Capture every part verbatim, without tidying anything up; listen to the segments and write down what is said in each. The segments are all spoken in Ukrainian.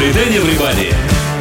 Добрий день, everybody!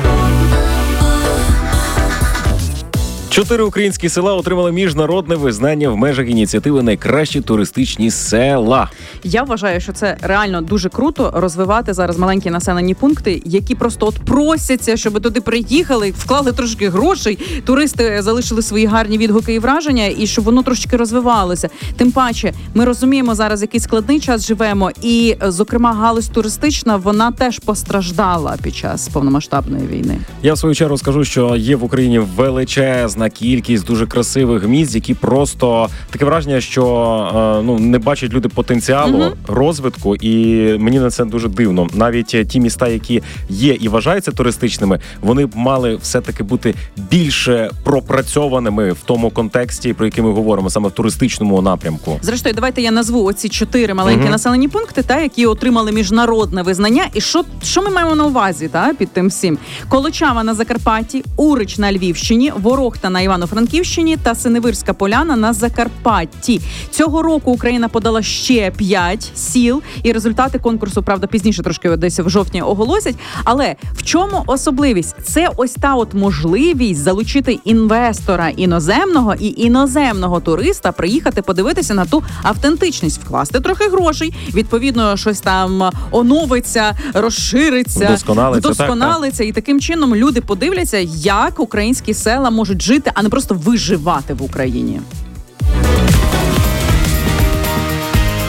Чотири українські села отримали міжнародне визнання в межах ініціативи «Найкращі туристичні села». Я вважаю, що це реально дуже круто розвивати зараз маленькі населені пункти, які просто от просяться, щоб туди приїхали, вклали трошки грошей, туристи залишили свої гарні відгуки і враження, і щоб воно трошки розвивалося. Тим паче, ми розуміємо зараз, який складний час живемо, і, зокрема, галузь туристична, вона теж постраждала під час повномасштабної війни. Я в свою чергу скажу, що є в Україні величезна кількість дуже красивих місць, які просто таке враження, що е, ну не бачать люди потенціалу uh-huh. розвитку, і мені на це дуже дивно. Навіть ті міста, які є і вважаються туристичними, вони б мали все-таки бути більше пропрацьованими в тому контексті, про який ми говоримо, саме в туристичному напрямку. Зрештою, давайте я назву оці чотири маленькі uh-huh. населені пункти, та які отримали міжнародне визнання. І що, що ми маємо на увазі, та під тим всім? Колочава на Закарпатті, Урич на Львівщині, Ворохта на Івано-Франківщині та Синевирська Поляна на Закарпатті. Цього року Україна подала ще п'ять сіл, і результати конкурсу, правда, пізніше трошки десь в жовтні оголосять. Але в чому особливість? Це ось та от можливість залучити інвестора іноземного і іноземного туриста, приїхати подивитися на ту автентичність, вкласти трохи грошей, відповідно, щось там оновиться, розшириться, вдосконалиться, вдосконалиться, так, так. І таким чином люди подивляться, як українські села можуть жити, а не просто виживати в Україні.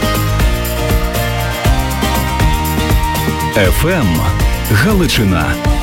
еф ем Галичина.